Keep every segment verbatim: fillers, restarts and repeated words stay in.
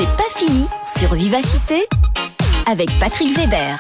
C'est pas fini sur Vivacité avec Patrick Weber.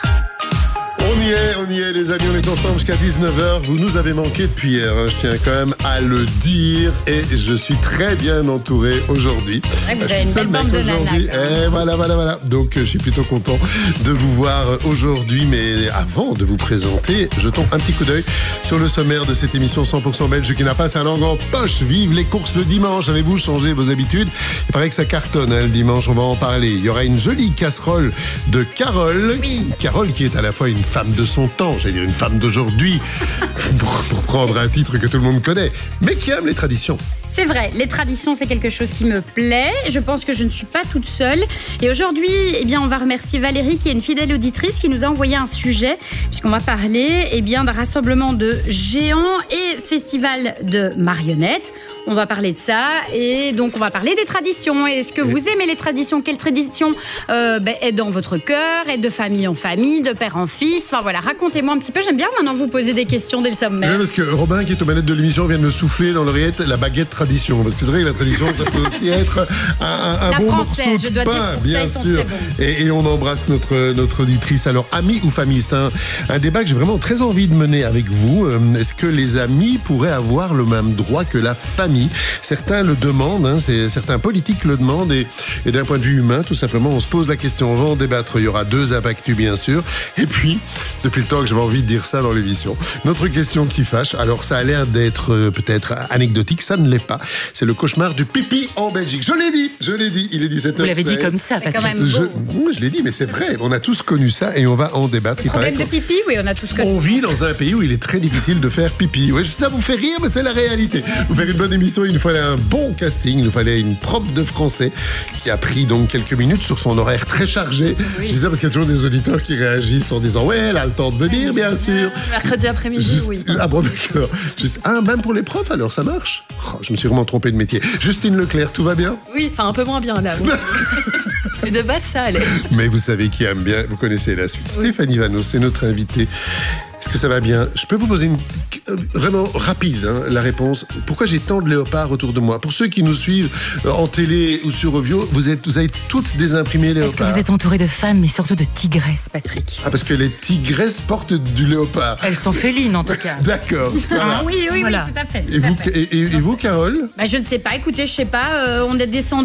On y est, on y est les amis, on est ensemble jusqu'à dix-neuf heures. Vous nous avez manqué depuis hier, hein, je tiens quand même à le dire. Et je suis très bien entouré aujourd'hui. Ouais, vous avez une belle bande de nanas. Et voilà, voilà, voilà. Donc je suis plutôt content de vous voir aujourd'hui. Mais avant de vous présenter, jetons un petit coup d'œil sur le sommaire de cette émission cent pour cent belge qui n'a pas sa langue en poche. Vive les courses le dimanche. Avez-vous changé vos habitudes? Il paraît que ça cartonne hein, le dimanche, on va en parler. Il y aura une jolie casserole de Carole. Oui. Carole qui est à la fois une femme de son temps, j'allais dire une femme d'aujourd'hui, pour, pour prendre un titre que tout le monde connaît, mais qui aime les traditions. C'est vrai, les traditions, c'est quelque chose qui me plaît. Je pense que je ne suis pas toute seule. Et aujourd'hui, eh bien, on va remercier Valérie, qui est une fidèle auditrice, qui nous a envoyé un sujet, puisqu'on va parler eh bien, d'un rassemblement de géants et festival de marionnettes. On va parler de ça, et donc on va parler des traditions. Est-ce que vous aimez les traditions? Quelle tradition euh, ben, est dans votre cœur? Est de famille en famille, de père en fils? Enfin voilà, racontez-moi un petit peu. J'aime bien maintenant vous poser des questions dès le sommaire. Oui, parce que Robin, qui est aux manettes de l'émission, vient de me souffler dans l'oreillette la baguette tradition. Parce que c'est vrai que la tradition, ça peut aussi être un, un, un la bon française, morceau de je dois pain, dire, pour bien ça, sûr. Et, et on embrasse notre, notre auditrice. Alors, amis ou famille, c'est un, un débat que j'ai vraiment très envie de mener avec vous. Est-ce que les amis pourraient avoir le même droit que la famille? Certains le demandent, hein, c'est, certains politiques le demandent. Et, et d'un point de vue humain, tout simplement, on se pose la question. On va en débattre. Il y aura deux impactus, bien sûr. Et puis, depuis le temps que j'avais envie de dire ça dans l'émission, notre question qui fâche, alors ça a l'air d'être euh, peut-être anecdotique, ça ne l'est pas. C'est le cauchemar du pipi en Belgique. Je l'ai dit, je l'ai dit, il est dix-sept heures. Vous l'avez dit comme ça, c'est Patrick. quand même Je, beau. oui, je l'ai dit, mais c'est vrai. On a tous connu ça et on va en débattre. Le problème de pipi, oui, on a tous connu. On vit dans un pays où il est très difficile de faire pipi. Oui, ça vous fait rire, mais c'est la réalité. Pour faire une bonne émission, il nous fallait un bon casting. Il nous fallait une prof de français qui a pris donc quelques minutes sur son horaire très chargé. Oui. Je dis ça parce qu'il y a toujours des auditeurs qui réagissent en disant ouais, elle a le temps de venir, bien sûr. Mercredi après-midi, Juste, oui. Ah bon, d'accord. Juste, ah, même pour les profs, alors ça marche. Oh, je me suis vraiment trompé de métier. Justine Leclerc, tout va bien? Oui, enfin un peu moins bien là. Oui. Mais de base, ça allait. Mais vous savez qui aime bien, vous connaissez la suite. Oui. Stéphanie Vanneau, c'est notre invitée. Est-ce que ça va bien? Je peux vous poser une vraiment rapide hein, la réponse. Pourquoi j'ai tant de léopards autour de moi? Pour ceux qui nous suivent en télé ou sur Ovio, vous, êtes, vous avez toutes des imprimés léopards. Est-ce que vous êtes entouré de femmes, mais surtout de tigresses, Patrick? Ah, parce que les tigresses portent du léopard. Elles sont félines, en tout cas. D'accord, ça va. Ah, oui, oui, Voilà. oui, tout à fait. Tout Et vous, à fait. et, et, et vous, Carole? Bah, je ne sais pas, écoutez, je sais pas, euh, on est descendu